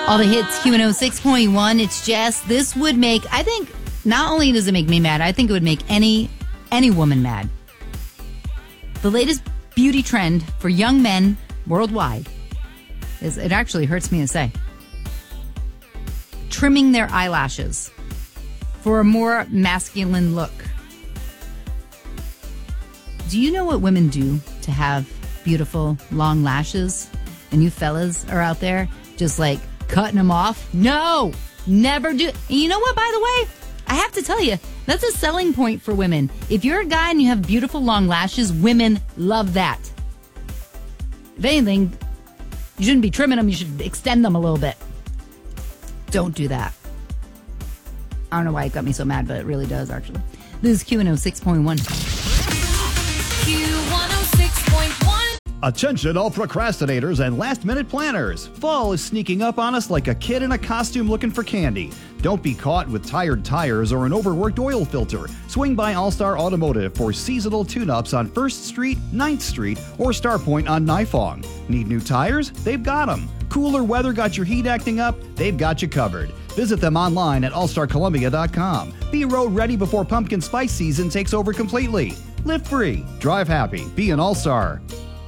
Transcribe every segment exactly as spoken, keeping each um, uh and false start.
All the hits, Q one oh six point one. It's Jess. This would make, I think, not only does it make me mad, I think it would make any any woman mad. The latest beauty trend for young men worldwide is, it actually hurts me to say, trimming their eyelashes for a more masculine look. Do you know what women do to have beautiful long lashes? And you fellas are out there just like cutting them off? No, never do. And you know what, by the way? I have to tell you, that's a selling point for women. If you're a guy and you have beautiful long lashes, women love that. If anything, you shouldn't be trimming them. You should extend them a little bit. Don't do that. I don't know why it got me so mad, but it really does, actually. This is Q one oh six point one. Q one oh six point one. Attention all procrastinators and last-minute planners. Fall is sneaking up on us like a kid in a costume looking for candy. Don't be caught with tired tires or an overworked oil filter. Swing by All-Star Automotive for seasonal tune-ups on first street, ninth street, or Starpoint on Nifong. Need new tires? They've got them. Cooler weather got your heat acting up? They've got you covered. Visit them online at all star columbia dot com. Be road ready before pumpkin spice season takes over completely. Live free, drive happy, be an All-Star.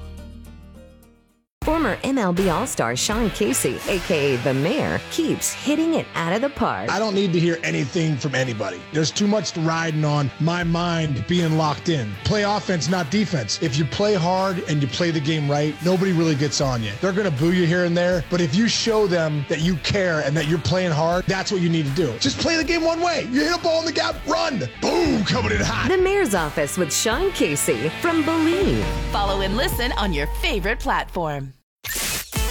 Former M L B All-Star Sean Casey, a k a. The Mayor, keeps hitting it out of the park. I don't need to hear anything from anybody. There's too much riding on my mind being locked in. Play offense, not defense. If you play hard and you play the game right, nobody really gets on you. They're going to boo you here and there, but if you show them that you care and that you're playing hard, that's what you need to do. Just play the game one way. You hit a ball in the gap, run. Boom, coming in hot. The Mayor's Office with Sean Casey from Believe. Follow and listen on your favorite platform.